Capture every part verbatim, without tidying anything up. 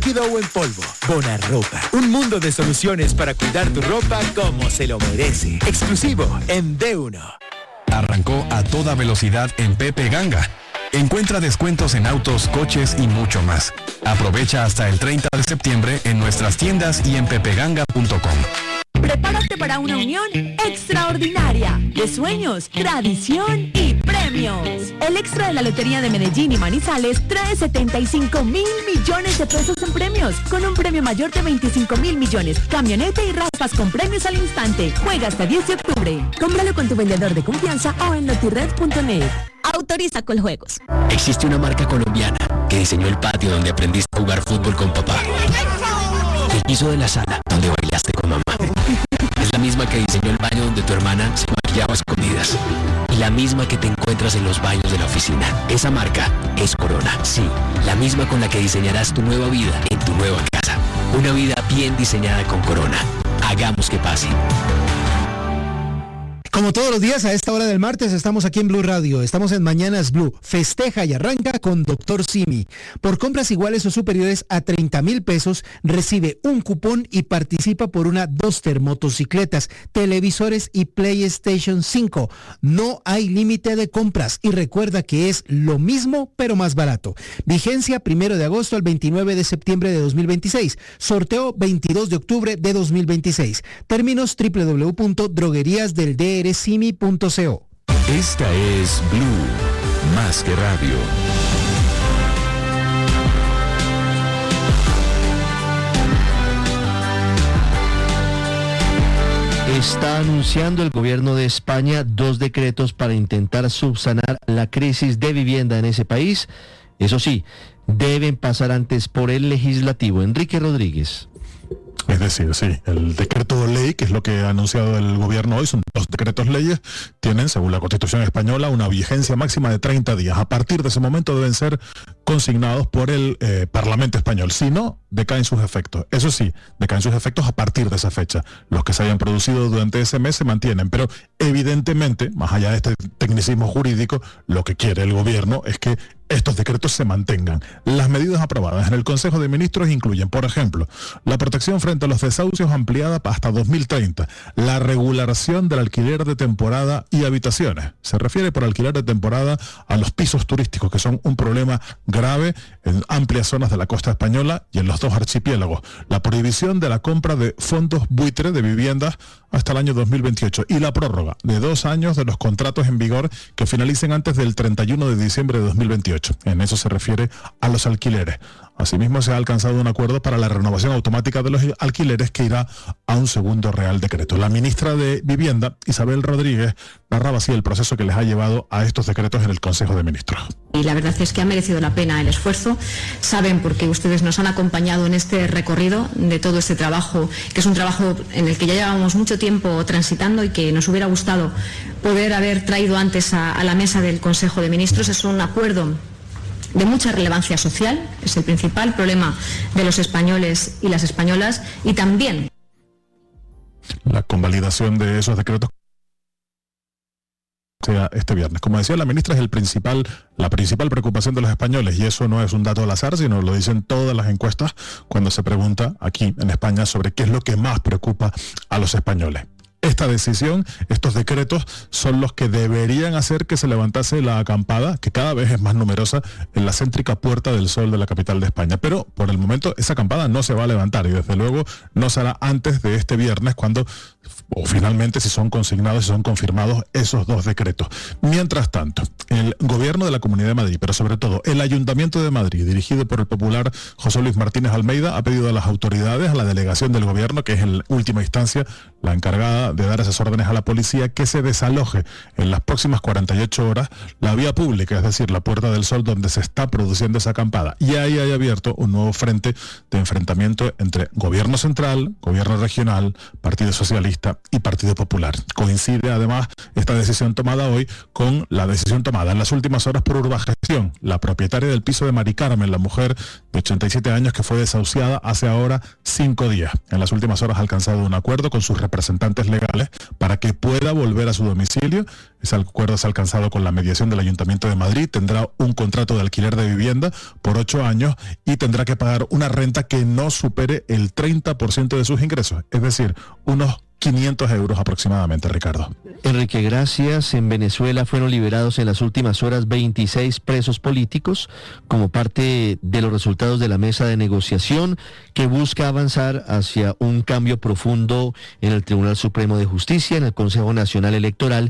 líquido o en polvo. Bonarropa, un mundo de soluciones para cuidar tu ropa como se lo merece. Exclusivo en D uno. Arrancó a toda velocidad en Pepe Ganga. Encuentra descuentos en autos, coches y mucho más. Aprovecha hasta el treinta de septiembre en nuestras tiendas y en pepeganga punto com. Prepárate para una unión extraordinaria de sueños, tradición y premios. El extra de la Lotería de Medellín y Manizales trae setenta y cinco mil millones de pesos en premios, con un premio mayor de veinticinco mil millones, camioneta y raspas con premios al instante. Juega hasta diez de octubre. Cómpralo con tu vendedor de confianza o en lotired punto net. Autoriza Coljuegos. Existe una marca colombiana que diseñó el patio donde aprendiste a jugar fútbol con papá. El piso de la sala donde bailaste con mamá. Es la misma que diseñó el baño donde tu hermana se maquillaba a escondidas. Y la misma que te encuentras en los baños de la oficina. Esa marca es Corona. Sí, la misma con la que diseñarás tu nueva vida en tu nueva casa. Una vida bien diseñada con Corona. Hagamos que pase. Como todos los días, a esta hora del martes, estamos aquí en Blue Radio. Estamos en Mañanas Blue. Festeja y arranca con Doctor Simi. Por compras iguales o superiores a treinta mil pesos, recibe un cupón y participa por una Duster, motocicletas, televisores y PlayStation cinco. No hay límite de compras y recuerda que es lo mismo, pero más barato. Vigencia primero de agosto al veintinueve de septiembre de dos mil veintiséis. Sorteo veintidós de octubre de dos mil veintiséis. Términos doble u doble u doble u punto droguerías del D R simi punto co. Esta es Blue, más que radio. Está anunciando el gobierno de España dos decretos para intentar subsanar la crisis de vivienda en ese país. Eso sí, deben pasar antes por el legislativo. Enrique Rodríguez. Es decir, sí, el decreto de ley, que es lo que ha anunciado el gobierno hoy, son dos decretos leyes, tienen, según la Constitución española, una vigencia máxima de treinta días. A partir de ese momento deben ser consignados por el eh, Parlamento español. Si no, decaen sus efectos. Eso sí, decaen sus efectos a partir de esa fecha. Los que se hayan producido durante ese mes se mantienen, pero evidentemente, más allá de este tecnicismo jurídico, lo que quiere el gobierno es que estos decretos se mantengan. Las medidas aprobadas en el Consejo de Ministros incluyen, por ejemplo, la protección frente a los desahucios ampliada hasta dos mil treinta, la regulación del alquiler de temporada y habitaciones. Se refiere por alquiler de temporada a los pisos turísticos, que son un problema grave en amplias zonas de la costa española y en los dos archipiélagos. La prohibición de la compra de fondos buitre de viviendas hasta el año dos mil veintiocho y la prórroga de dos años de los contratos en vigor que finalicen antes del treinta y uno de diciembre de dos mil veintiocho. En eso se refiere a los alquileres. Asimismo, se ha alcanzado un acuerdo para la renovación automática de los alquileres que irá a un segundo Real Decreto. La ministra de Vivienda, Isabel Rodríguez, narraba así el proceso que les ha llevado a estos decretos en el Consejo de Ministros. Y la verdad es que ha merecido la pena el esfuerzo. Saben, porque ustedes nos han acompañado en este recorrido de todo este trabajo, que es un trabajo en el que ya llevamos mucho tiempo transitando y que nos hubiera gustado poder haber traído antes a, a la mesa del Consejo de Ministros. Es un acuerdo de mucha relevancia social, es el principal problema de los españoles y las españolas, y también la convalidación de esos decretos sea este viernes. Como decía la ministra, es el principal, la principal preocupación de los españoles, y eso no es un dato al azar, sino lo dicen todas las encuestas cuando se pregunta aquí en España sobre qué es lo que más preocupa a los españoles. Esta decisión, estos decretos, son los que deberían hacer que se levantase la acampada, que cada vez es más numerosa, en la céntrica Puerta del Sol de la capital de España. Pero, por el momento, esa acampada no se va a levantar y, desde luego, no será antes de este viernes cuando, o finalmente, si son consignados, si son confirmados esos dos decretos. Mientras tanto, el gobierno de la Comunidad de Madrid, pero sobre todo el Ayuntamiento de Madrid, dirigido por el popular José Luis Martínez Almeida, ha pedido a las autoridades, a la delegación del gobierno, que es en última instancia la encargada de dar esas órdenes a la policía, que se desaloje en las próximas cuarenta y ocho horas la vía pública, es decir, la Puerta del Sol, donde se está produciendo esa acampada. Y ahí hay abierto un nuevo frente de enfrentamiento entre gobierno central, gobierno regional, Partido Socialista y Partido Popular. Coincide además esta decisión tomada hoy con la decisión tomada en las últimas horas por Urbagestión, la propietaria del piso de Mari Carmen, la mujer de ochenta y siete años que fue desahuciada hace ahora cinco días. En las últimas horas ha alcanzado un acuerdo con sus representantes legales legales para que pueda volver a su domicilio. Ese acuerdo es alcanzado con la mediación del Ayuntamiento de Madrid. Tendrá un contrato de alquiler de vivienda por ocho años y tendrá que pagar una renta que no supere el treinta por ciento de sus ingresos, es decir, unos quinientos euros aproximadamente, Ricardo. Enrique, gracias. En Venezuela fueron liberados en las últimas horas veintiséis presos políticos como parte de los resultados de la mesa de negociación que busca avanzar hacia un cambio profundo en el Tribunal Supremo de Justicia, en el Consejo Nacional Electoral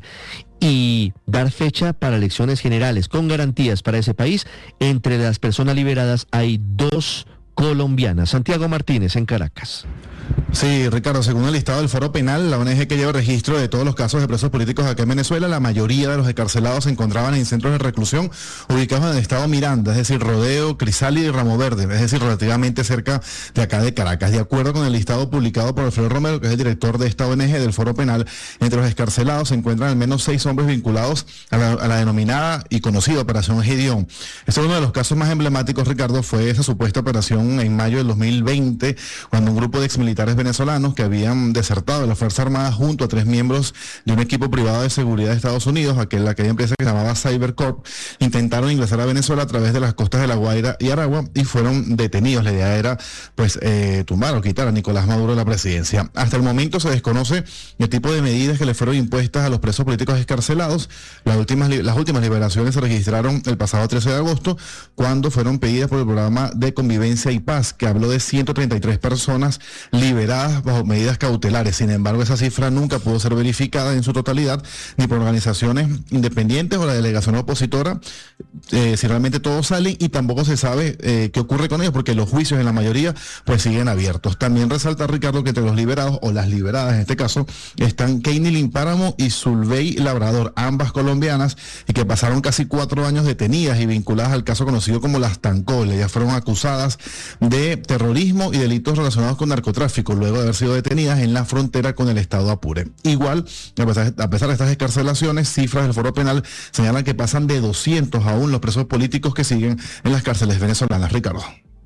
y dar fecha para elecciones generales con garantías para ese país. Entre las personas liberadas hay dos colombianas. Santiago Martínez en Caracas. Sí, Ricardo, según el listado del Foro Penal, la O N G que lleva registro de todos los casos de presos políticos acá en Venezuela, la mayoría de los encarcelados se encontraban en centros de reclusión ubicados en el estado Miranda, es decir, Rodeo, Crisálida y Ramo Verde, es decir, relativamente cerca de acá de Caracas. De acuerdo con el listado publicado por Alfredo Romero, que es el director de esta O N G del Foro Penal, entre los encarcelados se encuentran al menos seis hombres vinculados a la, a la denominada y conocida Operación Gedeón. Este es uno de los casos más emblemáticos, Ricardo, fue esa supuesta operación en mayo del dos mil veinte, cuando un grupo de exmilitares venezolanos que habían desertado de la Fuerza Armada junto a tres miembros de un equipo privado de seguridad de Estados Unidos, aquel, aquella empresa que se llamaba Cybercorp, intentaron ingresar a Venezuela a través de las costas de La Guaira y Aragua y fueron detenidos. La idea era pues eh, tumbar o quitar a Nicolás Maduro de la presidencia. Hasta el momento se desconoce el tipo de medidas que le fueron impuestas a los presos políticos excarcelados. Las últimas, las últimas liberaciones se registraron el pasado trece de agosto, cuando fueron pedidas por el programa de Convivencia y Paz, que habló de ciento treinta y tres personas liberadas bajo medidas cautelares. Sin embargo, esa cifra nunca pudo ser verificada en su totalidad, ni por organizaciones independientes o la delegación opositora, eh, si realmente todos salen, y tampoco se sabe eh, qué ocurre con ellos, porque los juicios en la mayoría pues siguen abiertos. También resalta, Ricardo, que entre los liberados, o las liberadas en este caso, están Keynilyn Páramo y Zulbey Labrador, ambas colombianas, y que pasaron casi cuatro años detenidas y vinculadas al caso conocido como las Tancol. Ellas fueron acusadas de terrorismo y delitos relacionados con narcotráfico, luego de haber sido detenidas en la frontera con el estado Apure. Igual, a pesar, a pesar de estas excarcelaciones, cifras del Foro Penal señalan que pasan de doscientos aún los presos políticos que siguen en las cárceles venezolanas. Ricardo.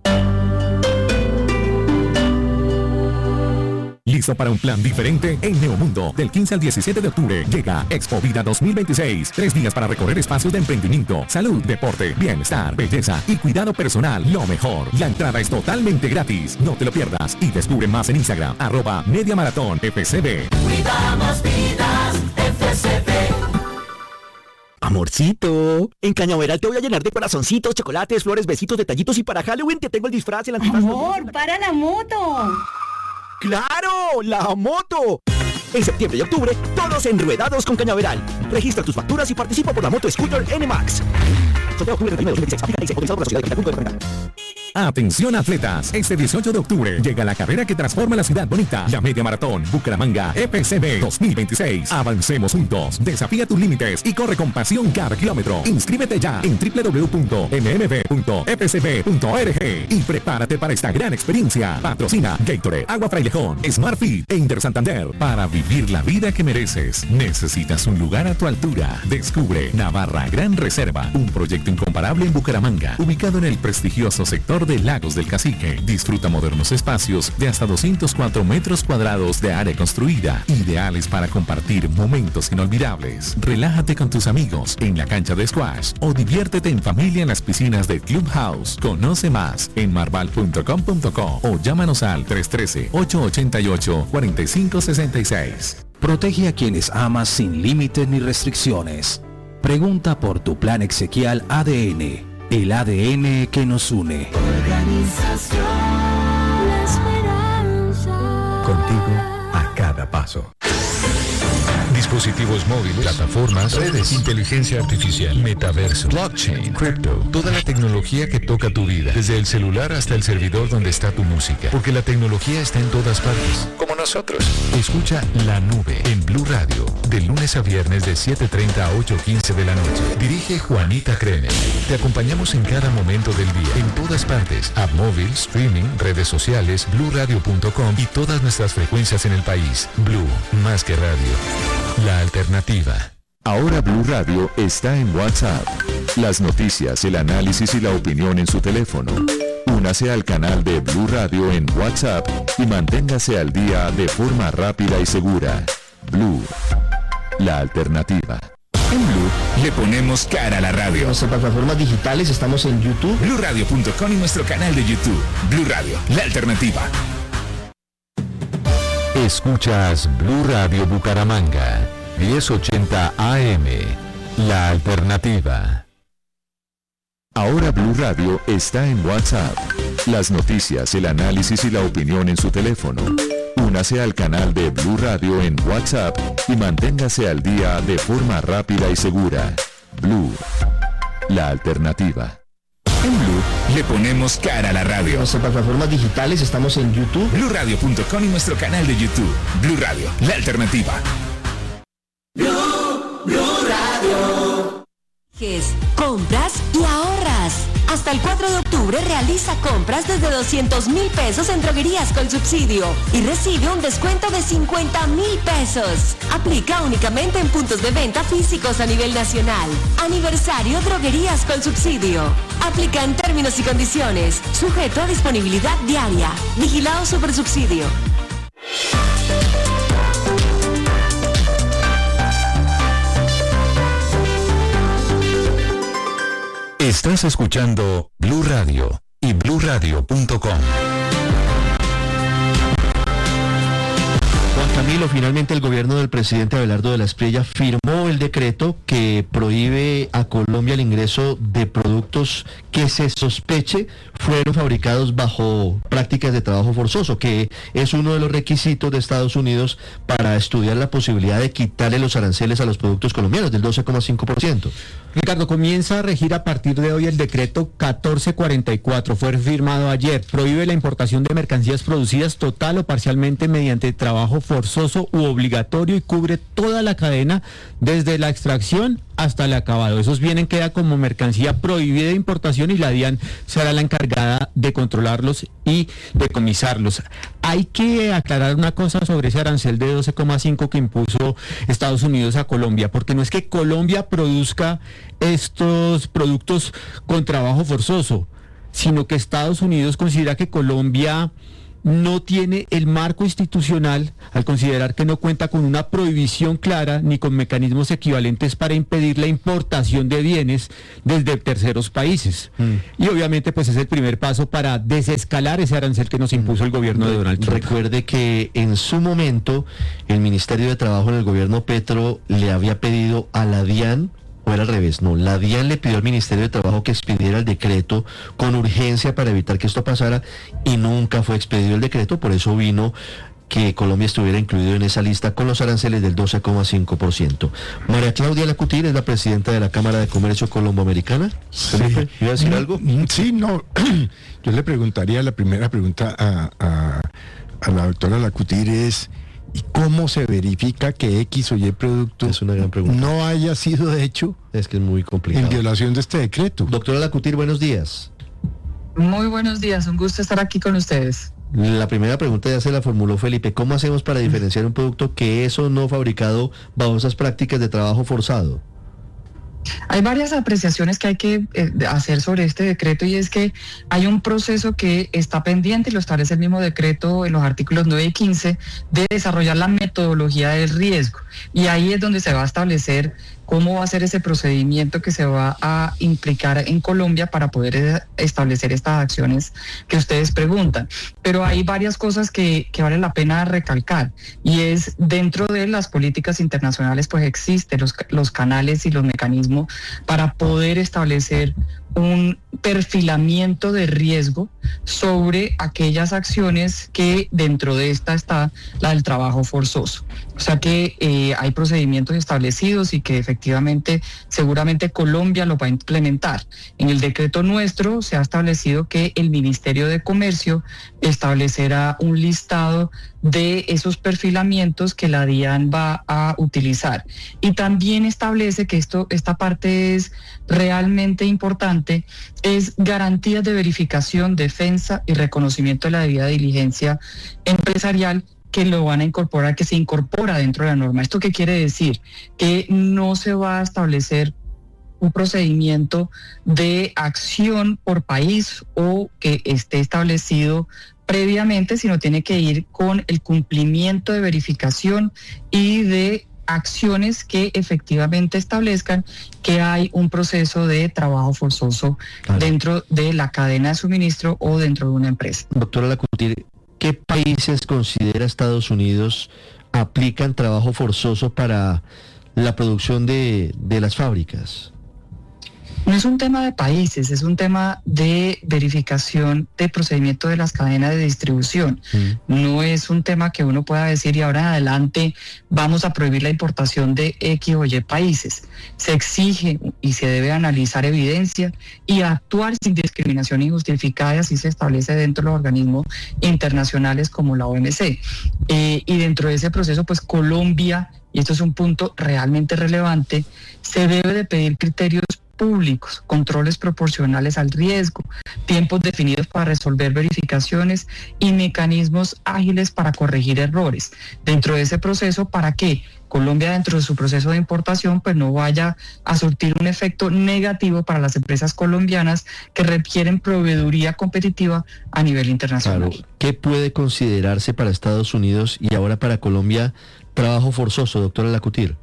¿Listo para un plan diferente? En Neomundo, del quince al diecisiete de octubre, llega Expo Vida dos mil veintiséis. Tres días para recorrer espacios de emprendimiento, salud, deporte, bienestar, belleza y cuidado personal. Lo mejor. La entrada es totalmente gratis. No te lo pierdas y descubre más en Instagram, arroba Media Maratón F C B. Cuidamos vidas, F C B. Amorcito, en Cañaveral te voy a llenar de corazoncitos, chocolates, flores, besitos, detallitos, y para Halloween te tengo el disfraz, el antifaz. Amor, para la moto. ¡Claro! ¡La moto! En septiembre y octubre, todos enruedados con Cañaveral. Registra tus facturas y participa por la moto Scooter N Max. Sorteo octubre del dos mil veintiséis. Aplica y se autorizado por la ciudad de Punto de Atención atletas, este dieciocho de octubre llega la carrera que transforma la ciudad bonita, la Media Maratón Bucaramanga F C B dos mil veintiséis. Avancemos juntos, desafía tus límites y corre con pasión cada kilómetro. Inscríbete ya en doble u doble u doble u punto m m b punto f c b punto org y prepárate para esta gran experiencia. Patrocina Gatorade, Agua Frailejón, Smartfit e Inter Santander. Para vivir la vida que mereces, necesitas un lugar a tu altura. Descubre Navarra Gran Reserva, un proyecto incomparable en Bucaramanga, ubicado en el prestigioso sector de Lagos del Cacique. Disfruta modernos espacios de hasta doscientos cuatro metros cuadrados de área construida, ideales para compartir momentos inolvidables. Relájate con tus amigos en la cancha de squash o diviértete en familia en las piscinas de Clubhouse. Conoce más en marval punto com punto co o llámanos al tres uno tres, ocho ocho ocho, cuatro cinco seis seis. Protege a quienes amas sin límites ni restricciones. Pregunta por tu plan exequial A D N. El A D N que nos une. Organización La Esperanza. Contigo a cada paso. Dispositivos móviles, plataformas, redes, inteligencia artificial, metaverso, blockchain, cripto, toda la tecnología que toca tu vida, desde el celular hasta el servidor donde está tu música, porque la tecnología está en todas partes, como nosotros. Escucha La Nube en Blue Radio, de lunes a viernes de siete treinta a ocho quince de la noche. Dirige Juanita Kremer. Te acompañamos en cada momento del día, en todas partes, app móvil, streaming, redes sociales, blue radio punto com y todas nuestras frecuencias en el país. Blue, más que radio. La alternativa. Ahora Blue Radio está en WhatsApp. Las noticias, el análisis y la opinión en su teléfono. Únase al canal de Blue Radio en WhatsApp y manténgase al día de forma rápida y segura. Blue, la alternativa. En Blue le ponemos cara a la radio. En nuestras plataformas digitales estamos en YouTube, blue radio punto com y nuestro canal de YouTube. Blue Radio, la alternativa. Escuchas Blue Radio Bucaramanga, diez ochenta A M, la alternativa. Ahora Blue Radio está en WhatsApp. Las noticias, el análisis y la opinión en su teléfono. Únase al canal de Blue Radio en WhatsApp y manténgase al día de forma rápida y segura. Blue, la alternativa. En Blue le ponemos cara a la radio. En nuestras plataformas digitales estamos en YouTube, blue radio punto com y nuestro canal de YouTube. Blue Radio, la alternativa. Blue, Blue Radio. Compras y ahorras. Hasta el cuatro de octubre realiza compras desde doscientos mil pesos en droguerías con subsidio y recibe un descuento de cincuenta mil pesos. Aplica únicamente en puntos de venta físicos a nivel nacional. Aniversario Droguerías con subsidio. Aplica en términos y condiciones. Sujeto a disponibilidad diaria. Vigilado Supersubsidio. Estás escuchando Blue Radio y blue radio punto com. Juan Camilo, finalmente el gobierno del presidente Abelardo de la Espriella firmó el decreto que prohíbe a Colombia el ingreso de productos que se sospeche fueron fabricados bajo prácticas de trabajo forzoso, que es uno de los requisitos de Estados Unidos para estudiar la posibilidad de quitarle los aranceles a los productos colombianos del doce coma cinco por ciento. Ricardo, comienza a regir a partir de hoy el decreto catorce cuarenta y cuatro, fue firmado ayer. Prohíbe la importación de mercancías producidas total o parcialmente mediante trabajo forzoso u obligatorio y cubre toda la cadena desde la extracción hasta el acabado. Esos bienes queda como mercancía prohibida de importación y la DIAN será la encargada de controlarlos y decomisarlos. Hay que aclarar una cosa sobre ese arancel de doce coma cinco que impuso Estados Unidos a Colombia, porque no es que Colombia produzca estos productos con trabajo forzoso, sino que Estados Unidos considera que Colombia no tiene el marco institucional al considerar que no cuenta con una prohibición clara ni con mecanismos equivalentes para impedir la importación de bienes desde terceros países. Mm. Y obviamente pues es el primer paso para desescalar ese arancel que nos impuso el gobierno de Donald Trump. Recuerde que en su momento el Ministerio de Trabajo en el gobierno Petro le había pedido a la DIAN, o era al revés, no, la DIAN le pidió al Ministerio de Trabajo que expidiera el decreto con urgencia para evitar que esto pasara y nunca fue expedido el decreto, por eso vino que Colombia estuviera incluido en esa lista con los aranceles del doce coma cinco por ciento. María Claudia Lacutir es la presidenta de la Cámara de Comercio Colomboamericana. Sí. ¿Iba a decir algo? Sí, no, yo le preguntaría, la primera pregunta a, a, a la doctora Lacutir es: ¿y cómo se verifica que X o Y producto es una gran pregunta. no haya sido hecho? Es que es muy complicado. En violación de este decreto. Doctora Lacutir, buenos días. Muy buenos días, un gusto estar aquí con ustedes. La primera pregunta ya se la formuló Felipe. ¿Cómo hacemos para diferenciar un producto que es o no fabricado bajo esas prácticas de trabajo forzado? Hay varias apreciaciones que hay que eh, hacer sobre este decreto, y es que hay un proceso que está pendiente, y lo establece el mismo decreto en los artículos nueve y quince, de desarrollar la metodología del riesgo. Y ahí es donde se va a establecer cómo va a ser ese procedimiento que se va a implicar en Colombia para poder establecer estas acciones que ustedes preguntan. Pero hay varias cosas que, que vale la pena recalcar, y es dentro de las políticas internacionales pues existen los, los canales y los mecanismos para poder establecer un perfilamiento de riesgo sobre aquellas acciones que dentro de esta está la del trabajo forzoso. O sea que eh, hay procedimientos establecidos y que efectivamente seguramente Colombia lo va a implementar. En el decreto nuestro se ha establecido que el Ministerio de Comercio establecerá un listado de esos perfilamientos que la DIAN va a utilizar, y también establece que esto, esta parte es realmente importante, es garantías de verificación, defensa y reconocimiento de la debida diligencia empresarial, que lo van a incorporar, que se incorpora dentro de la norma. ¿Esto qué quiere decir? Que no se va a establecer un procedimiento de acción por país o que esté establecido previamente, sino tiene que ir con el cumplimiento de verificación y de acciones que efectivamente establezcan que hay un proceso de trabajo forzoso claro. dentro de la cadena de suministro o dentro de una empresa. Doctora Lacutir, ¿qué países considera Estados Unidos aplican trabajo forzoso para la producción de, de las fábricas? No es un tema de países, es un tema de verificación de procedimiento de las cadenas de distribución. Mm. No es un tema que uno pueda decir y ahora en adelante vamos a prohibir la importación de X o Y países. Se exige y se debe analizar evidencia y actuar sin discriminación injustificada, y así se establece dentro de los organismos internacionales como la O M C. Eh, y dentro de ese proceso, pues Colombia, y esto es un punto realmente relevante, se debe de pedir criterios públicos, controles proporcionales al riesgo, tiempos definidos para resolver verificaciones y mecanismos ágiles para corregir errores. Dentro de ese proceso, para que Colombia, dentro de su proceso de importación, pues no vaya a surtir un efecto negativo para las empresas colombianas que requieren proveeduría competitiva a nivel internacional. Claro. ¿Qué puede considerarse para Estados Unidos y ahora para Colombia trabajo forzoso, doctora Lacutir?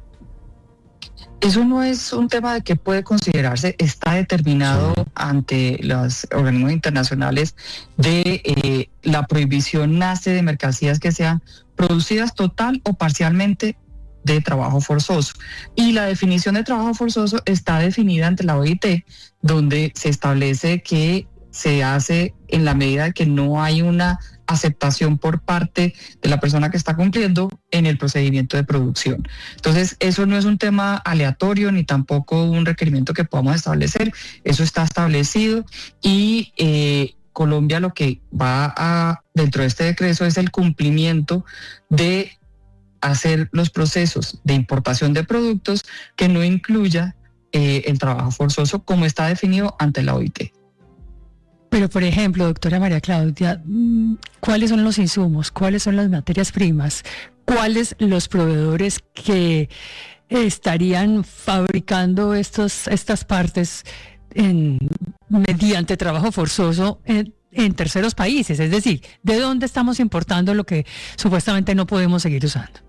Eso no es un tema de que puede considerarse, está determinado sí. ante los organismos internacionales de eh, la prohibición nace de mercancías que sean producidas total o parcialmente de trabajo forzoso. Y la definición de trabajo forzoso está definida ante la O I T, donde se establece que se hace en la medida de que no hay una aceptación por parte de la persona que está cumpliendo en el procedimiento de producción. Entonces, eso no es un tema aleatorio ni tampoco un requerimiento que podamos establecer, eso está establecido y eh, Colombia lo que va a, dentro de este decreto, es el cumplimiento de hacer los procesos de importación de productos que no incluya eh, el trabajo forzoso como está definido ante la O I T. Pero, por ejemplo, doctora María Claudia, ¿cuáles son los insumos? ¿Cuáles son las materias primas? ¿Cuáles los proveedores que estarían fabricando estos, estas partes en, mediante trabajo forzoso en, en terceros países? Es decir, ¿de dónde estamos importando lo que supuestamente no podemos seguir usando?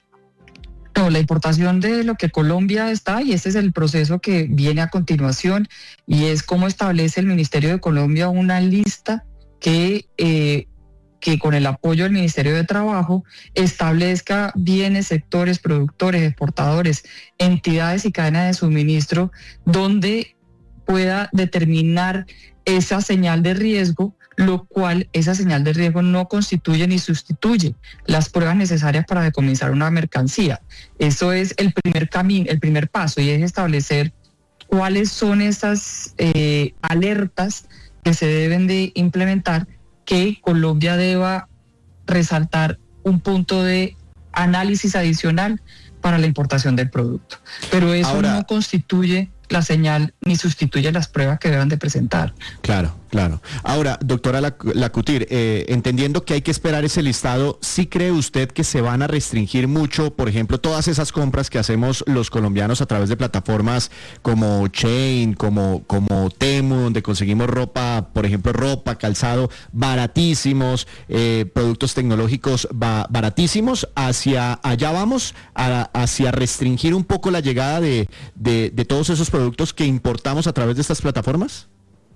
No, la importación de lo que Colombia está, y este es el proceso que viene a continuación, y es cómo establece el Ministerio de Colombia una lista que, eh, que con el apoyo del Ministerio de Trabajo establezca bienes, sectores, productores, exportadores, entidades y cadenas de suministro, donde pueda determinar esa señal de riesgo, lo cual esa señal de riesgo no constituye ni sustituye las pruebas necesarias para decomisar una mercancía. Eso es el primer camino, el primer paso, y es establecer cuáles son esas eh, alertas que se deben de implementar, que Colombia deba resaltar un punto de análisis adicional para la importación del producto. Pero eso Ahora, no constituye la señal ni sustituye las pruebas que deban de presentar. Claro, claro. Ahora, doctora Lacutir, eh, entendiendo que hay que esperar ese listado, ¿sí cree usted que se van a restringir mucho, por ejemplo, todas esas compras que hacemos los colombianos a través de plataformas como Chain, como, como Temu, donde conseguimos ropa, por ejemplo, ropa, calzado, baratísimos, eh, productos tecnológicos ba baratísimos, hacia allá vamos, a, hacia restringir un poco la llegada de, de, de todos esos productos que importamos a través de estas plataformas?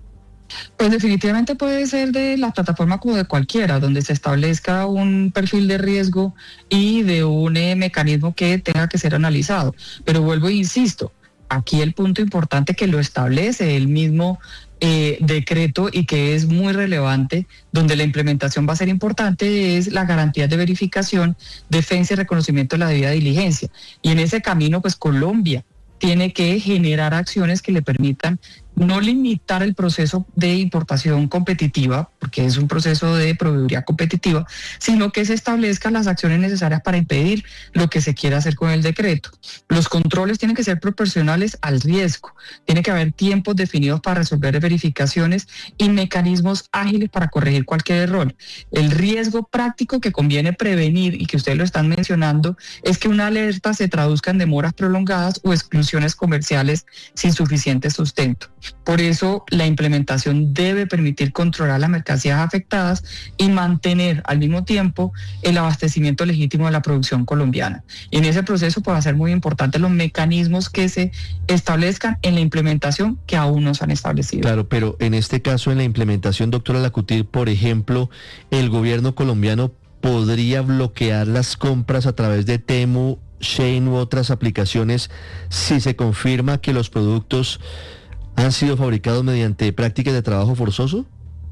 Pues definitivamente puede ser de la plataforma como de cualquiera, donde se establezca un perfil de riesgo y de un eh, mecanismo que tenga que ser analizado. Pero vuelvo e insisto, aquí el punto importante que lo establece el mismo eh, decreto y que es muy relevante, donde la implementación va a ser importante, es la garantía de verificación, defensa y reconocimiento de la debida diligencia. Y en ese camino, pues Colombia tiene que generar acciones que le permitan no limitar el proceso de importación competitiva, porque es un proceso de proveeduría competitiva, sino que se establezcan las acciones necesarias para impedir lo que se quiera hacer con el decreto. Los controles tienen que ser proporcionales al riesgo, tiene que haber tiempos definidos para resolver verificaciones y mecanismos ágiles para corregir cualquier error. El riesgo práctico que conviene prevenir y que ustedes lo están mencionando es que una alerta se traduzca en demoras prolongadas o exclusiones comerciales sin suficiente sustento. Por eso la implementación debe permitir controlar las mercancías afectadas y mantener al mismo tiempo el abastecimiento legítimo de la producción colombiana. Y en ese proceso pues va a ser muy importante los mecanismos que se establezcan en la implementación que aún no se han establecido. Claro, pero en este caso en la implementación, doctora Lacutir, por ejemplo, el gobierno colombiano podría bloquear las compras a través de Temu, Shein u otras aplicaciones si se confirma que los productos han sido fabricados mediante prácticas de trabajo forzoso?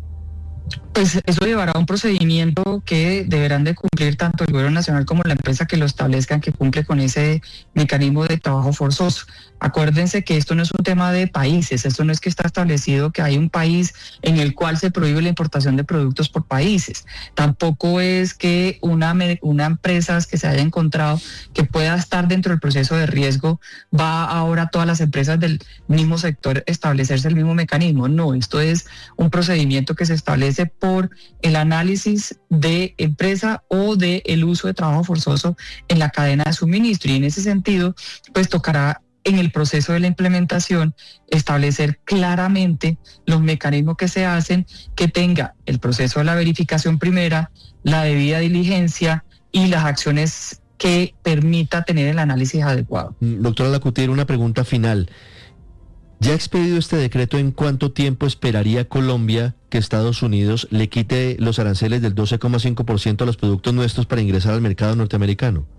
Pues eso llevará a un procedimiento que deberán de cumplir tanto el gobierno nacional como la empresa que lo establezcan, que cumple con ese mecanismo de trabajo forzoso. Acuérdense que esto no es un tema de países, esto no es que está establecido que hay un país en el cual se prohíbe la importación de productos por países. Tampoco es que una, una empresa que se haya encontrado que pueda estar dentro del proceso de riesgo, va ahora todas las empresas del mismo sector establecerse el mismo mecanismo. No, esto es un procedimiento que se establece por el análisis de empresa o de el uso de trabajo forzoso en la cadena de suministro, y en ese sentido pues tocará en el proceso de la implementación establecer claramente los mecanismos que se hacen, que tenga el proceso de la verificación primera, la debida diligencia y las acciones que permita tener el análisis adecuado. Doctora Lacutir, una pregunta final. ¿Ya expedido este decreto, en cuánto tiempo esperaría Colombia que Estados Unidos le quite los aranceles del doce coma cinco por ciento a los productos nuestros para ingresar al mercado norteamericano?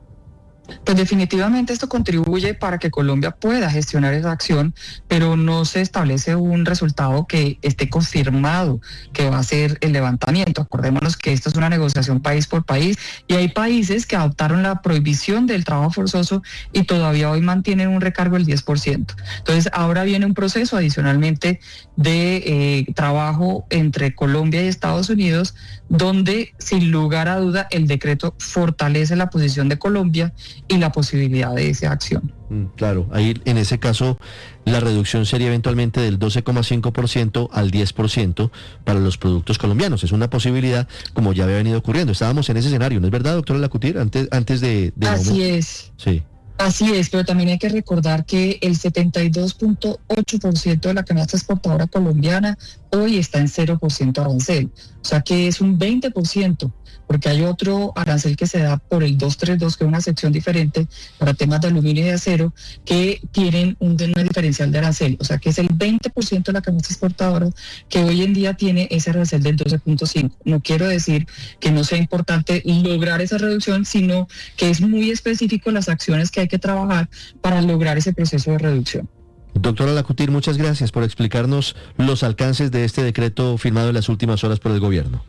Pues definitivamente esto contribuye para que Colombia pueda gestionar esa acción, pero no se establece un resultado que esté confirmado que va a ser el levantamiento. Acordémonos que esto es una negociación país por país y hay países que adoptaron la prohibición del trabajo forzoso y todavía hoy mantienen un recargo del diez por ciento. Entonces ahora viene un proceso adicionalmente de eh, trabajo entre Colombia y Estados Unidos, donde sin lugar a duda el decreto fortalece la posición de Colombia y la posibilidad de esa acción. Mm, claro, ahí en ese caso la reducción sería eventualmente del doce coma cinco por ciento al diez por ciento para los productos colombianos. Es una posibilidad, como ya había venido ocurriendo. Estábamos en ese escenario, ¿no es verdad, doctora Lacutir? Antes, antes de... de Así momento. es. Sí. Así es, pero también hay que recordar que el setenta y dos punto ocho por ciento de la canasta exportadora colombiana hoy está en cero por ciento arancel. O sea que es un veinte por ciento, porque hay otro arancel que se da por el doscientos treinta y dos, que es una sección diferente para temas de aluminio y de acero, que tienen un, una diferencial de arancel. O sea que es el veinte por ciento de la canasta exportadora que hoy en día tiene ese arancel del doce punto cinco. No quiero decir que no sea importante lograr esa reducción, sino que es muy específico las acciones que hay que trabajar para lograr ese proceso de reducción. Doctora Lacutir, muchas gracias por explicarnos los alcances de este decreto firmado en las últimas horas por el gobierno.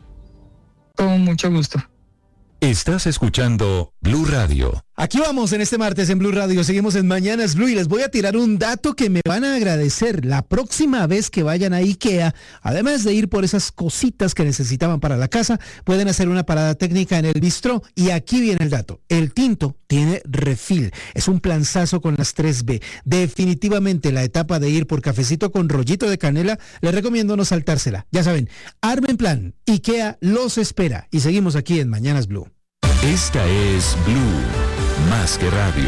Con mucho gusto. Estás escuchando Blue Radio. Aquí vamos en este martes en Blue Radio, seguimos en Mañanas Blue y les voy a tirar un dato que me van a agradecer la próxima vez que vayan a IKEA. Además de ir por esas cositas que necesitaban para la casa, pueden hacer una parada técnica en el bistró y aquí viene el dato. El tinto tiene refill, es un planzazo con las tres B. Definitivamente la etapa de ir por cafecito con rollito de canela, les recomiendo no saltársela. Ya saben, armen plan, IKEA los espera y seguimos aquí en Mañanas Blue. Esta es Blue, más que radio.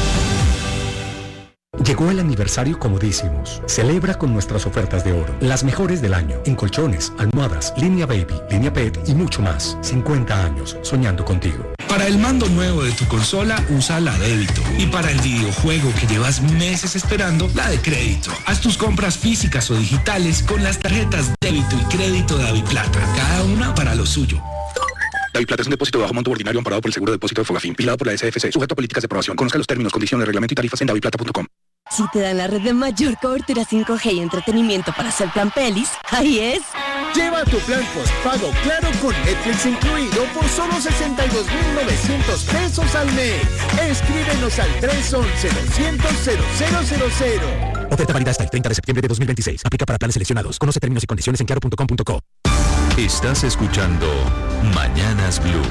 Llegó el aniversario Comodísimos. Celebra con nuestras ofertas de oro, las mejores del año, en colchones, almohadas, línea baby, línea pet y mucho más. cincuenta años soñando contigo. Para el mando nuevo de tu consola, usa la débito. Y para el videojuego que llevas meses esperando, la de crédito. Haz tus compras físicas o digitales con las tarjetas débito y crédito de Daviplata, cada una para lo suyo. Daviplata es un depósito de bajo monto ordinario amparado por el seguro de depósito de Fogafín, vigilado por la S F C, sujeto a políticas de aprobación. Conozca los términos, condiciones, reglamento y tarifas en daviplata punto com. Si te dan la red de mayor cobertura cinco G y entretenimiento para hacer plan pelis, ahí es. Lleva tu plan postpago Claro con Netflix incluido por solo sesenta y dos mil novecientos pesos al mes. Escríbenos al tres once, doscientos, cero cero cero cero. Oferta válida hasta el treinta de septiembre de dos mil veintiséis. Aplica para planes seleccionados. Conoce términos y condiciones en claro punto com punto co. Estás escuchando Mañanas Blue.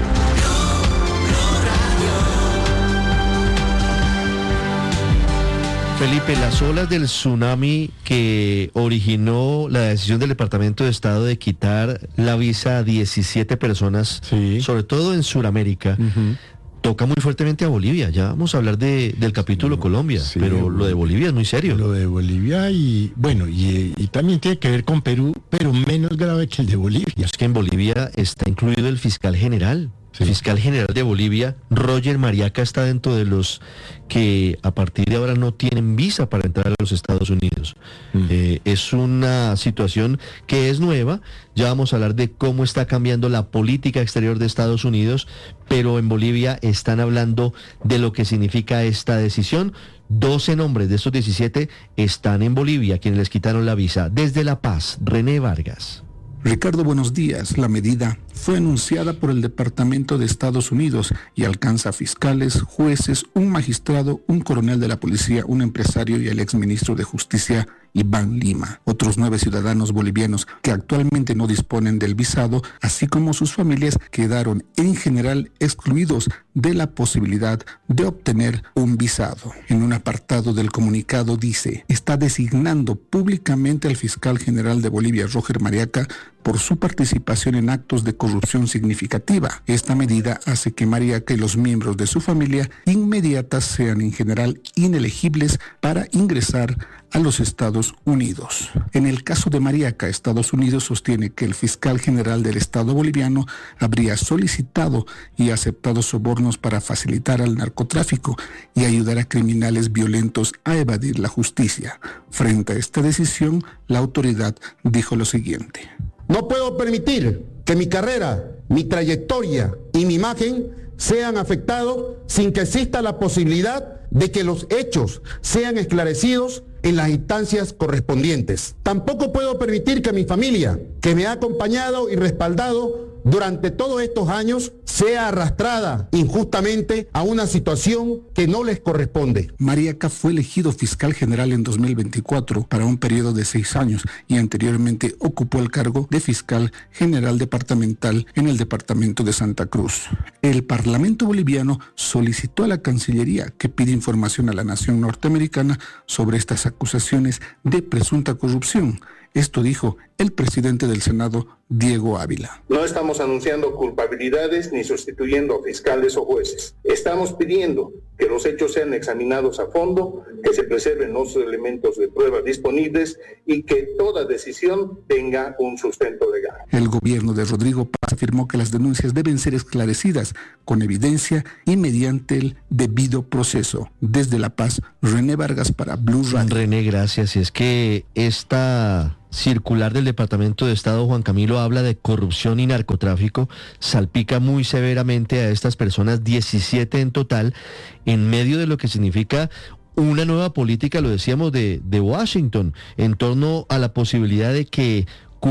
Felipe, las olas del tsunami que originó la decisión del Departamento de Estado de quitar la visa a diecisiete personas, sí, sobre todo en Sudamérica, uh-huh, toca muy fuertemente a Bolivia. Ya vamos a hablar de, del capítulo sí, Colombia, sí, pero lo de Bolivia es muy serio. Lo de Bolivia y, bueno, y, y también tiene que ver con Perú, pero menos grave que el de Bolivia. Es que en Bolivia está incluido el fiscal general. Sí. Fiscal general de Bolivia, Roger Mariaca, está dentro de los que a partir de ahora no tienen visa para entrar a los Estados Unidos. Mm. Eh, es una situación que es nueva. Ya vamos a hablar de cómo está cambiando la política exterior de Estados Unidos, pero en Bolivia están hablando de lo que significa esta decisión. doce nombres de estos diecisiete están en Bolivia, quienes les quitaron la visa. Desde La Paz, René Vargas. Ricardo, buenos días. La medida fue anunciada por el Departamento de Estados Unidos y alcanza fiscales, jueces, un magistrado, un coronel de la policía, un empresario y el exministro de Justicia, Iván Lima. Otros nueve ciudadanos bolivianos que actualmente no disponen del visado, así como sus familias, quedaron en general excluidos de la posibilidad de obtener un visado. En un apartado del comunicado dice, está designando públicamente al fiscal general de Bolivia, Roger Mariaca, por su participación en actos de corrupción significativa. Esta medida hace que Mariaca y los miembros de su familia inmediatas sean en general inelegibles para ingresar a los Estados Unidos. En el caso de Mariaca, Estados Unidos sostiene que el fiscal general del Estado boliviano habría solicitado y aceptado sobornos para facilitar al narcotráfico y ayudar a criminales violentos a evadir la justicia. Frente a esta decisión, la autoridad dijo lo siguiente. No puedo permitir que mi carrera, mi trayectoria y mi imagen sean afectados sin que exista la posibilidad de que los hechos sean esclarecidos en las instancias correspondientes. Tampoco puedo permitir que mi familia, que me ha acompañado y respaldado durante todos estos años, sea arrastrada injustamente a una situación que no les corresponde. Mariaca fue elegido fiscal general en dos mil veinticuatro para un periodo de seis años y anteriormente ocupó el cargo de fiscal general departamental en el departamento de Santa Cruz. El Parlamento boliviano solicitó a la Cancillería que pida información a la nación norteamericana sobre estas acusaciones de presunta corrupción. Esto dijo el presidente del Senado, Diego Ávila. No estamos anunciando culpabilidades ni sustituyendo a fiscales o jueces. Estamos pidiendo que los hechos sean examinados a fondo, que se preserven los elementos de prueba disponibles y que toda decisión tenga un sustento legal. El gobierno de Rodrigo Paz afirmó que las denuncias deben ser esclarecidas con evidencia y mediante el debido proceso. Desde La Paz, René Vargas para Blue Radio. René, gracias. Y es que esta circular del Departamento de Estado, Juan Camilo, habla de corrupción y narcotráfico, salpica muy severamente a estas personas, diecisiete en total, en medio de lo que significa una nueva política, lo decíamos, de, de Washington, en torno a la posibilidad de que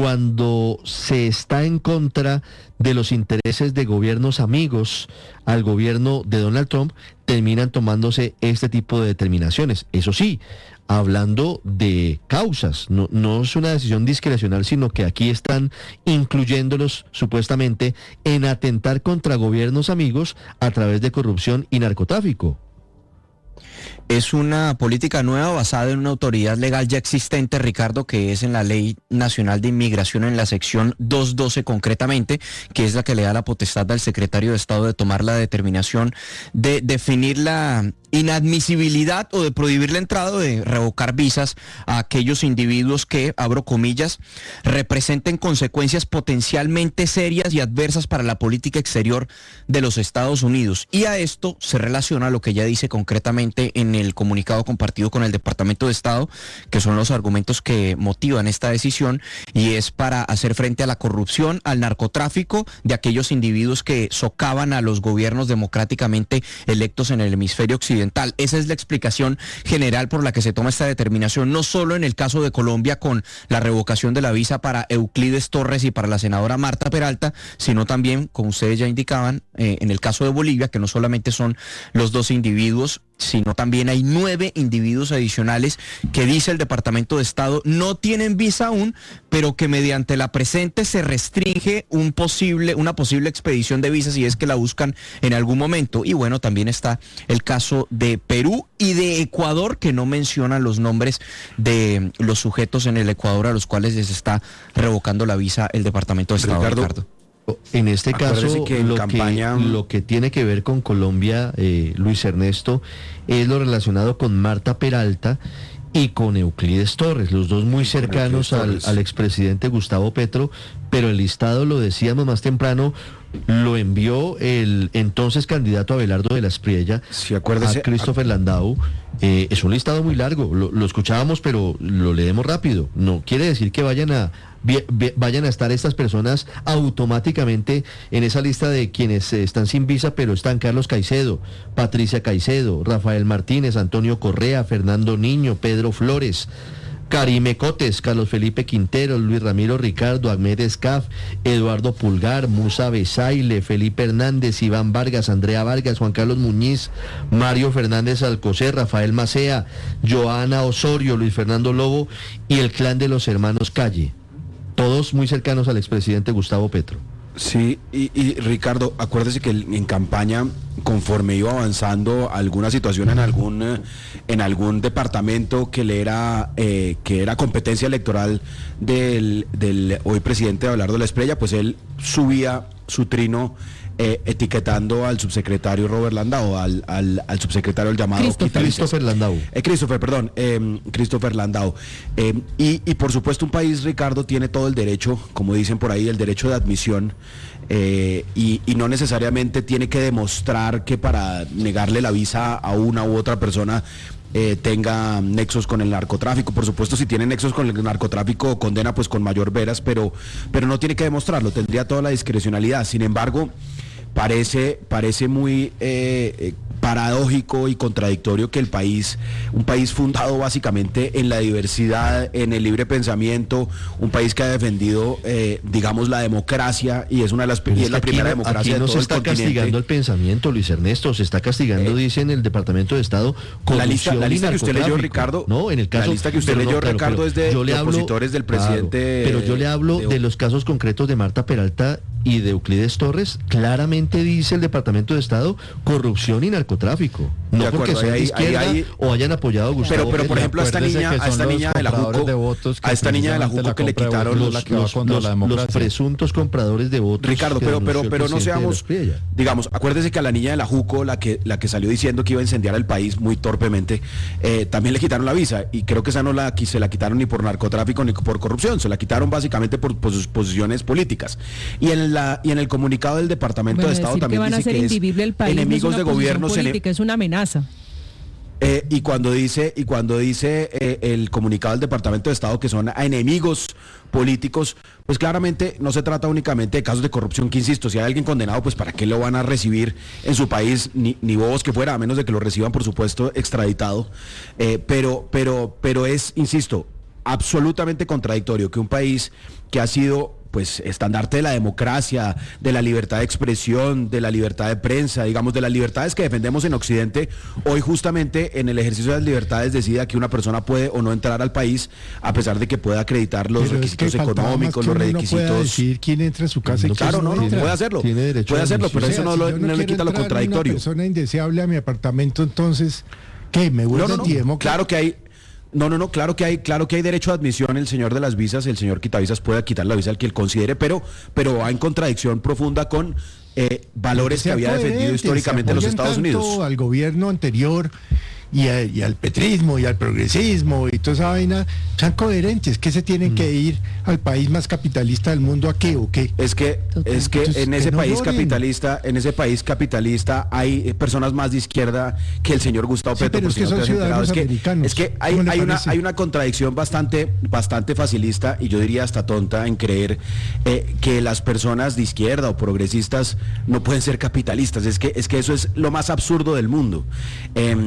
cuando se está en contra de los intereses de gobiernos amigos al gobierno de Donald Trump, terminan tomándose este tipo de determinaciones. Eso sí, hablando de causas, no, no es una decisión discrecional, sino que aquí están incluyéndolos supuestamente en atentar contra gobiernos amigos a través de corrupción y narcotráfico. Es una política nueva basada en una autoridad legal ya existente, Ricardo, que es en la Ley Nacional de Inmigración, en la sección doscientos doce concretamente, que es la que le da la potestad al secretario de Estado de tomar la determinación de definir la inadmisibilidad o de prohibir la entrada o de revocar visas a aquellos individuos que, abro comillas, representen consecuencias potencialmente serias y adversas para la política exterior de los Estados Unidos. Y a esto se relaciona lo que ya dice concretamente en el comunicado compartido con el Departamento de Estado, que son los argumentos que motivan esta decisión, y es para hacer frente a la corrupción, al narcotráfico de aquellos individuos que socavan a los gobiernos democráticamente electos en el hemisferio occidental. Esa es la explicación general por la que se toma esta determinación, no solo en el caso de Colombia con la revocación de la visa para Euclides Torres y para la senadora Marta Peralta, sino también, como ustedes ya indicaban, eh, en el caso de Bolivia, que no solamente son los dos individuos sino también hay nueve individuos adicionales que dice el Departamento de Estado no tienen visa aún, pero que mediante la presente se restringe un posible, una posible expedición de visas si es que la buscan en algún momento. Y bueno, también está el caso de Perú y de Ecuador, que no mencionan los nombres de los sujetos en el Ecuador a los cuales les está revocando la visa el Departamento de Estado. Ricardo, Ricardo. En este caso, que en lo, campaña... que, lo que tiene que ver con Colombia, eh, Luis Ernesto, es lo relacionado con Marta Peralta y con Euclides Torres, los dos muy cercanos al, al expresidente Gustavo Petro, pero el listado, lo decíamos más temprano, lo envió el entonces candidato Abelardo de la Espriella sí, acuérdese, a Christopher a... Landau. Eh, es un listado muy largo, lo, lo escuchábamos, pero lo leemos rápido. No quiere decir que vayan a vayan a estar estas personas automáticamente en esa lista de quienes están sin visa, pero están Carlos Caicedo, Patricia Caicedo, Rafael Martínez, Antonio Correa, Fernando Niño, Pedro Flores, Karime Cotes, Carlos Felipe Quintero, Luis Ramiro Ricardo, Ahmed Escaf, Eduardo Pulgar, Musa Besaile, Felipe Hernández, Iván Vargas, Andrea Vargas, Juan Carlos Muñiz, Mario Fernández Alcocer, Rafael Macea, Joana Osorio, Luis Fernando Lobo y el clan de los hermanos Calle. Todos muy cercanos al expresidente Gustavo Petro. Sí, y, y Ricardo, acuérdese que en campaña, conforme iba avanzando alguna situación en algún en algún departamento que le era eh, que era competencia electoral del, del hoy presidente Abelardo de la Espriella, pues él subía su trino eh, etiquetando al subsecretario Robert Landau, al, al, al subsecretario el llamado Christopher, Christopher Landau. Eh, Christopher, perdón, eh, Christopher Landau. Eh, y, y por supuesto un país, Ricardo, tiene todo el derecho, como dicen por ahí, el derecho de admisión. Eh, y, y no necesariamente tiene que demostrar que para negarle la visa a una u otra persona eh, tenga nexos con el narcotráfico. Por supuesto, si tiene nexos con el narcotráfico, condena pues con mayor veras, pero, pero no tiene que demostrarlo, tendría toda la discrecionalidad. Sin embargo, parece, parece muy eh, eh, paradójico y contradictorio que el país, un país fundado básicamente en la diversidad, en el libre pensamiento, un país que ha defendido, eh, digamos, la democracia y es una de las y es la primera aquí, democracia aquí no de todo se el está continente. Castigando el pensamiento, Luis Ernesto, se está castigando, eh, dice en el Departamento de Estado, la lista, la lista que usted leyó, Ricardo, no, en el caso, la lista que usted leyó, no, claro, pero, Ricardo, es de, yo le de hablo, opositores del presidente. Claro, pero yo le hablo de, de los casos concretos de Marta Peralta y de Euclides Torres. Claramente dice el Departamento de Estado corrupción y narcotráfico. No de porque acuerdo, sean de ahí, izquierda ahí, ahí, o hayan apoyado a Gustavo. Pero, pero por ejemplo, a esta niña, a esta niña de la Juco, de votos a esta niña de la Juco que le quitaron los, los, los, los presuntos compradores de votos. Ricardo, pero, pero, pero no seamos, digamos, acuérdese que a la niña de la Juco, la que, la que salió diciendo que iba a incendiar el país muy torpemente, eh, también le quitaron la visa y creo que esa no la se la quitaron ni por narcotráfico ni por corrupción, se la quitaron básicamente por, por sus posiciones políticas. Y en la y en el comunicado del Departamento bueno, de Estado también que van dice a ser que es indivisible el país, enemigos no es una de gobierno política, es una amenaza. Eh, y cuando dice y cuando dice eh, el comunicado del Departamento de Estado que son a enemigos políticos, pues claramente no se trata únicamente de casos de corrupción, que insisto, si hay alguien condenado, pues para qué lo van a recibir en su país, ni, ni bobos que fuera, a menos de que lo reciban, por supuesto, extraditado, eh, pero, pero, pero es, insisto, absolutamente contradictorio que un país que ha sido pues estandarte de la democracia, de la libertad de expresión, de la libertad de prensa, digamos, de las libertades que defendemos en Occidente, hoy justamente en el ejercicio de las libertades decida que una persona puede o no entrar al país, a pesar de que pueda acreditar los Pero requisitos es que económicos, los requisitos. No puede decir quién entra a su casa y quién claro, no, no, entra. puede hacerlo. Tiene derecho puede hacerlo, pero o sea, eso no, si lo, no, no le quita lo contradictorio. Una persona indeseable a mi apartamento, entonces, ¿qué? ¿Me vuelvo no, no, no. Claro que hay. No, no, no, claro que hay, claro que hay derecho a admisión, el señor de las visas, el señor quitavisas puede quitar la visa al que él considere, pero, pero va en contradicción profunda con eh, valores que había defendido históricamente los Estados Unidos. Al gobierno anterior y, a, y al petrismo y al progresismo y toda esa vaina, sean coherentes, que se tienen mm. que ir al país más capitalista del mundo, ¿a qué o qué? Es que, es que Entonces, en ese que no país lloren. capitalista, en ese país capitalista hay personas más de izquierda que el señor Gustavo sí, Petro. Pero es que son ciudadanos es que, americanos. Es que hay, hay una, hay una contradicción bastante, bastante facilista y yo diría hasta tonta en creer eh, que las personas de izquierda o progresistas no pueden ser capitalistas. Es que, es que eso es lo más absurdo del mundo. Eh, eh,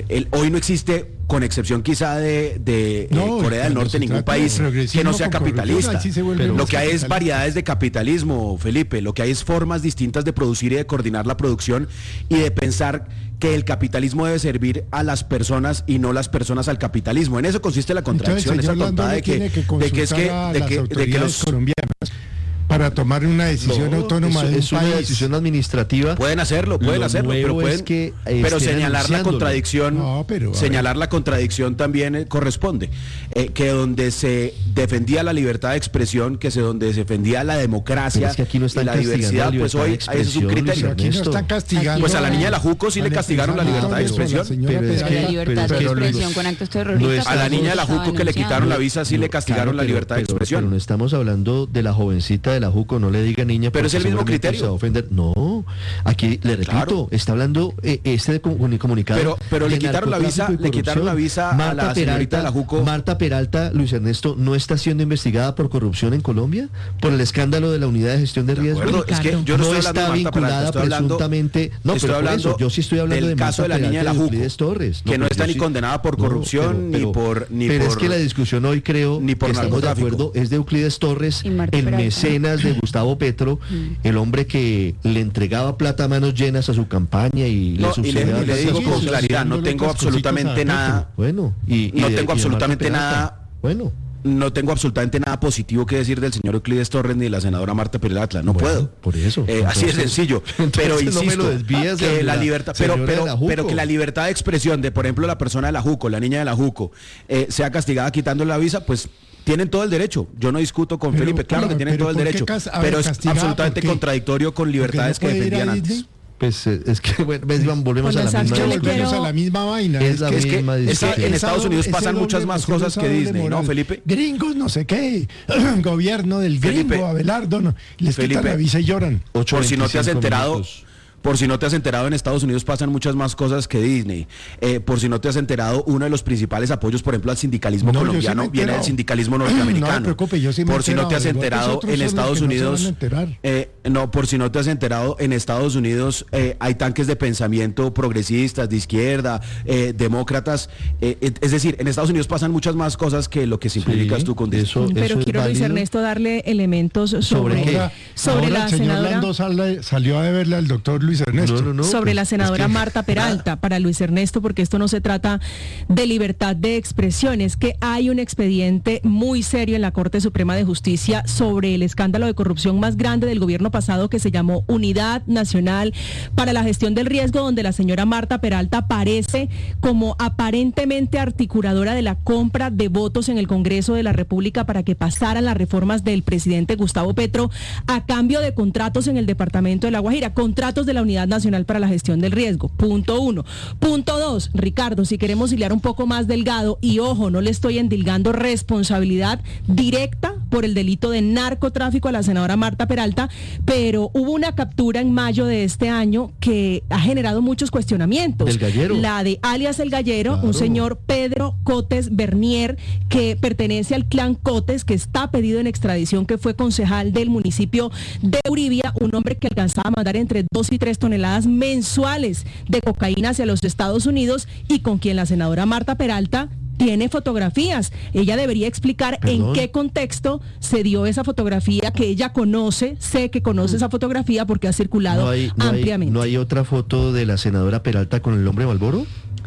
el, hoy no existe, con excepción quizá de, de no, eh, Corea del Norte, ningún país que no sea capitalista. Sí lo que hay es variedades de capitalismo, Felipe. Lo que hay es formas distintas de producir y de coordinar la producción y de pensar que el capitalismo debe servir a las personas y no las personas al capitalismo. En eso consiste la contradicción, esa tontada de que, que de que es que, de que, de que los colombianas para tomar una decisión no, autónoma eso, de un es país. Una decisión administrativa. Pueden hacerlo, pueden Lo hacerlo, pero pueden, es que pero señalar la contradicción, no, pero, señalar la contradicción también eh, corresponde, eh, que donde se defendía la libertad de expresión, que se donde se defendía la democracia es que aquí no y la diversidad, la pues hoy ese es un criterio. Aquí no están castigando. Pues a la niña de la Juco sí le castigaron la libertad de expresión. Pero es que la libertad de expresión con actos terroristas. A la niña de la Juco que le quitaron la visa sí le castigaron la libertad de expresión. Pero no estamos hablando de la jovencita de la Juco, no le diga niña, pero es el mismo criterio. Se va a ofender. No, aquí le repito, claro. Está hablando eh, este de comunicado. Pero, pero le quitaron la visa, le quitaron la visa Marta a la señorita Peralta, de la Juco. Marta Peralta, Luis Ernesto, ¿no está siendo investigada por corrupción en Colombia? Por el escándalo de la unidad de gestión de riesgo. De es que yo no, no estoy está de vinculada Peralta, presuntamente. No, estoy pero hablando eso, yo sí estoy hablando del de caso de la niña de la Juco, Torres, no, que no está ni sí, condenada por corrupción no, pero, pero, ni por ni pero por, es que la discusión hoy creo ni por que estamos de acuerdo es de Euclides Torres, el mecenas de Gustavo Petro, el hombre que le entregaba plata a manos llenas a su campaña y no, le subsidiaba. Y le, y le digo con claridad, no tengo absolutamente nada. Bueno, y, y no de, tengo y absolutamente nada. Bueno. No tengo absolutamente nada positivo que decir del señor Euclides Torres ni de la senadora Marta Peralta, no bueno, puedo. Por eso. Eh, así es sencillo. Pero insisto, no me lo desvías que de la la libertad, pero, pero, pero que la libertad de expresión de, por ejemplo, la persona de la Juco, la niña de la Juco, eh, sea castigada quitándole la visa, pues tienen todo el derecho. Yo no discuto con pero, Felipe, claro, claro que tienen todo el derecho, cas- pero es absolutamente contradictorio con libertades no que defendían antes. Pues es que bueno, ves, Iván, volvemos a la misma volvemos quiero... a la misma vaina. Es, la es misma que, es que en Estados Unidos pasan muchas más cosas que Disney, moral. ¿No, Felipe? Gringos, no sé qué, gobierno del gringo, Felipe, Abelardo, no, les Felipe, quitan la visa y lloran. Por si no te has enterado, minutos. Por si no te has enterado, en Estados Unidos pasan muchas más cosas que Disney. Eh, por si no te has enterado, uno de los principales apoyos, por ejemplo, al sindicalismo no, colombiano sí viene del sindicalismo norteamericano. No me preocupe, yo sí me por si no te has enterado, en Estados Unidos, no, eh, no, por si no te has enterado, en Estados Unidos eh, hay tanques de pensamiento progresistas, de izquierda, eh, demócratas. Eh, es decir, en Estados Unidos pasan muchas más cosas que lo que simplificas sí, tú con eso. Pero eso quiero, Luis Ernesto, darle elementos sobre, ¿Sobre, qué? sobre ahora la el señor senadora. Lando sale, salió a deberle al doctor Luis Ernesto. No, no, no, sobre pues, la senadora es que... Marta Peralta, para Luis Ernesto, porque esto no se trata de libertad de expresión, es que hay un expediente muy serio en la Corte Suprema de Justicia sobre el escándalo de corrupción más grande del gobierno pasado, que se llamó Unidad Nacional para la Gestión del Riesgo, donde la señora Marta Peralta aparece como aparentemente articuladora de la compra de votos en el Congreso de la República para que pasaran las reformas del presidente Gustavo Petro a cambio de contratos en el departamento de La Guajira, contratos de la Unidad Nacional para la Gestión del Riesgo, punto uno. Punto dos, Ricardo, si queremos hilar un poco más delgado, y ojo, no le estoy endilgando responsabilidad directa por el delito de narcotráfico a la senadora Marta Peralta, pero hubo una captura en mayo de este año que ha generado muchos cuestionamientos. ¿El Gallero? La de alias El Gallero, claro. Un señor Pedro Cotes Bernier, que pertenece al clan Cotes, que está pedido en extradición, que fue concejal del municipio de Uribia, un hombre que alcanzaba a mandar entre dos y tres toneladas mensuales de cocaína hacia los Estados Unidos y con quien la senadora Marta Peralta tiene fotografías. Ella debería explicar ¿Perdón? en qué contexto se dio esa fotografía, que ella conoce, sé que conoce esa fotografía porque ha circulado no hay, no ampliamente. Hay, ¿No hay otra foto de la senadora Peralta con el hombre Malboro?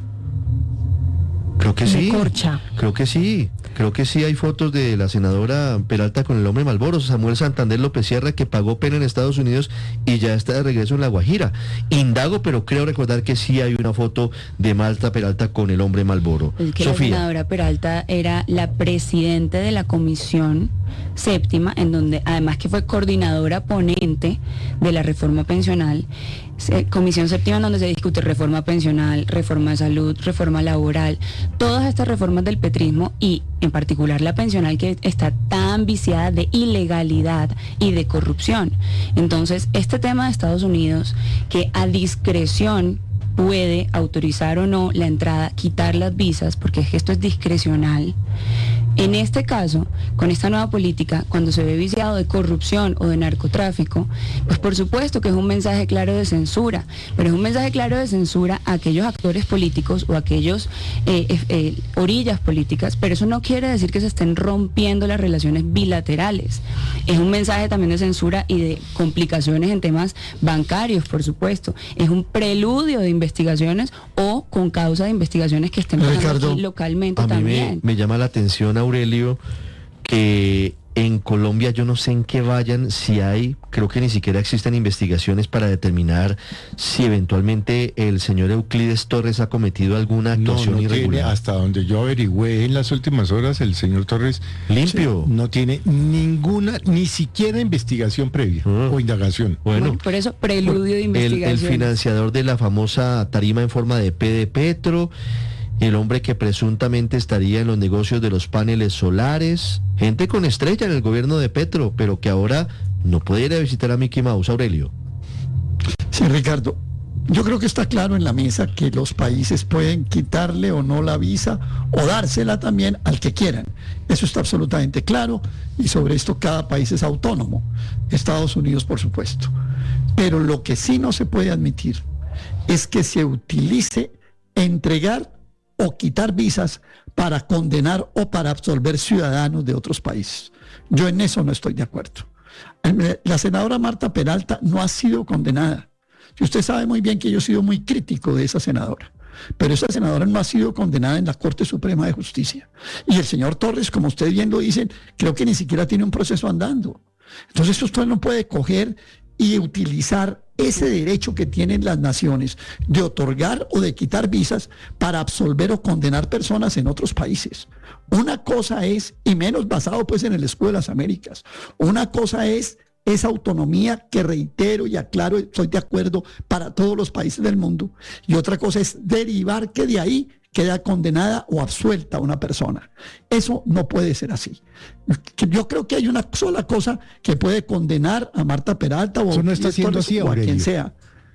Creo que sí. Corcha. Creo que sí. Creo que sí hay fotos de la senadora Peralta con el hombre Malboro, Samuel Santander López Sierra, que pagó pena en Estados Unidos y ya está de regreso en La Guajira. Indago, pero creo recordar que sí hay una foto de Marta Peralta con el hombre Malboro. Es que Sofía. La senadora Peralta era la presidenta de la comisión séptima, en donde además que fue coordinadora ponente de la reforma pensional. Comisión séptima en donde se discute reforma pensional, reforma de salud, reforma laboral, todas estas reformas del petrismo y en particular la pensional, que está tan viciada de ilegalidad y de corrupción. Entonces, este tema de Estados Unidos, que a discreción puede autorizar o no la entrada, quitar las visas, porque es que esto es discrecional, En este caso, con esta nueva política, cuando se ve viciado de corrupción o de narcotráfico, pues por supuesto que es un mensaje claro de censura, pero es un mensaje claro de censura a aquellos actores políticos o a aquellos eh, eh, orillas políticas, pero eso no quiere decir que se estén rompiendo las relaciones bilaterales. Es un mensaje también de censura y de complicaciones en temas bancarios, por supuesto. Es un preludio de investigaciones o con causa de investigaciones que estén pasando aquí localmente a mí también. Me, me llama la atención, Aurelio, que en Colombia yo no sé en qué vayan, si hay, creo que ni siquiera existen investigaciones para determinar si eventualmente el señor Euclides Torres ha cometido alguna actuación no, no irregular. Tiene, hasta donde yo averigüé en las últimas horas, el señor Torres limpio, no tiene ninguna, ni siquiera investigación previa uh, o indagación. Bueno, bueno, por eso preludio de investigación. El, el financiador de la famosa tarima en forma de P de Petro, el hombre que presuntamente estaría en los negocios de los paneles solares, gente con estrella en el gobierno de Petro, pero que ahora no puede ir a visitar a Mickey Mouse, Aurelio. Sí, Ricardo, yo creo que está claro en la mesa que los países pueden quitarle o no la visa o dársela también al que quieran. Eso está absolutamente claro y sobre esto cada país es autónomo. Estados Unidos, por supuesto. Pero lo que sí no se puede admitir es que se utilice entregar o quitar visas para condenar o para absolver ciudadanos de otros países. Yo en eso no estoy de acuerdo. La senadora Marta Peralta no ha sido condenada. Y usted sabe muy bien que yo he sido muy crítico de esa senadora. Pero esa senadora no ha sido condenada en la Corte Suprema de Justicia. Y el señor Torres, como ustedes bien lo dicen, creo que ni siquiera tiene un proceso andando. Entonces usted no puede coger y utilizar ese derecho que tienen las naciones de otorgar o de quitar visas para absolver o condenar personas en otros países. Una cosa es, y menos basado pues en el escudo de las Américas, una cosa es esa autonomía que reitero y aclaro, estoy de acuerdo para todos los países del mundo, y otra cosa es derivar que de ahí queda condenada o absuelta una persona. Eso no puede ser así. Yo creo que hay una sola cosa que puede condenar a Marta Peralta o, no está Torres, así, o a quien sea.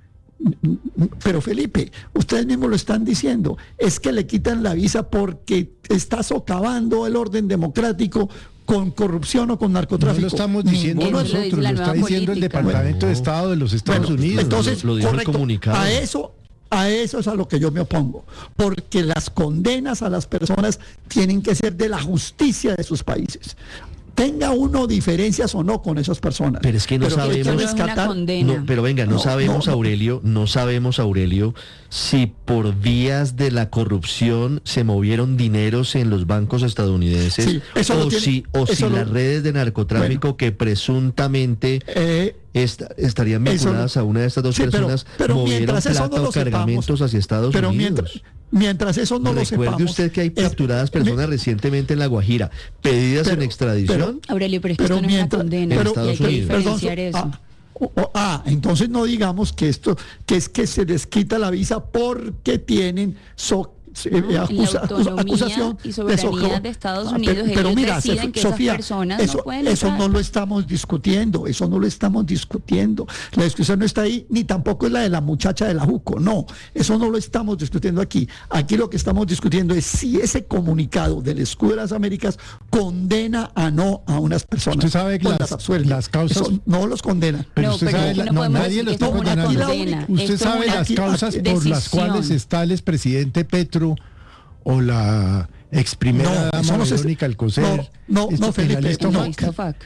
Pero Felipe, ustedes mismos lo están diciendo, es que le quitan la visa porque está socavando el orden democrático con corrupción o con narcotráfico. No lo estamos diciendo Ninguno nosotros, lo está diciendo política. El Departamento bueno, de Estado de los Estados bueno, Unidos. Entonces, lo, lo dijo correcto, el comunicado. A eso A eso es a lo que yo me opongo, porque las condenas a las personas tienen que ser de la justicia de sus países. Tenga uno diferencias o no con esas personas. Pero es que no pero sabemos. rescatar, no, pero venga, no, no sabemos, no, no. Aurelio, no sabemos, Aurelio, si por vías de la corrupción se movieron dineros en los bancos estadounidenses, sí, eso o, tiene, si, o si lo, las redes de narcotráfico bueno, que presuntamente eh, est estarían vinculadas eso, a una de estas dos sí, personas pero, pero movieron plata no o cargamentos sepamos, hacia Estados pero Unidos. Mientras, mientras eso no Recuerde lo sepamos. Recuerde usted que hay capturadas es, personas me, recientemente en La Guajira, pedidas pero, en extradición. Pero, Aurelio, pero es que pero esto mientras, no es una condena. Pero, y hay que diferenciar perdón, eso. Ah, oh, oh, ah, entonces no digamos que esto, que es que se les quita la visa porque tienen so, No, acusa, la acusación y soberanía de, de Estados Unidos, pero, pero ellos mira, deciden que Sofía, esas personas eso, no pueden eso entrar. no lo estamos discutiendo, eso no lo estamos discutiendo. La discusión no está ahí, ni tampoco es la de la muchacha de la Juco, no, eso no lo estamos discutiendo aquí. Aquí lo que estamos discutiendo es si ese comunicado del escudo de las Américas condena a no a unas personas. Usted sabe que las, las, las causas eso no los condena. Pero no, usted pero sabe, la, no, nadie lo está condenando. Usted sabe las causas por decisión. Las cuales está el expresidente Petro o la ex primera no, dama Verónica Alcocer. No, no, no Felipe, no, no,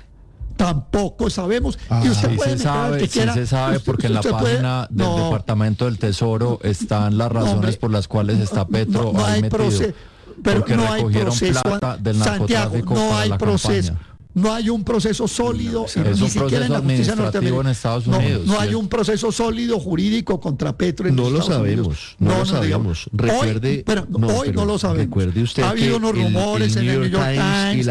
tampoco sabemos. Ah, y usted sí puede se sabe, sí se sabe, usted, porque en la página puede, del no, Departamento del Tesoro están las razones hombre, por las cuales está Petro no, no ahí metido. Proce, pero porque no recogieron hay proceso, plata del narcotráfico Santiago, no para hay la proceso. campaña. No hay un proceso sólido, no, es ni un siquiera en la justicia norteamericana. En Estados Unidos, no, no hay sí. un proceso sólido jurídico contra Petro en no los lo Estados sabemos, Unidos. No, no lo sabemos. Recuerde, hoy, pero, no, hoy pero no lo sabemos. Recuerde usted ha habido unos rumores el, el en el New York Times, Times y la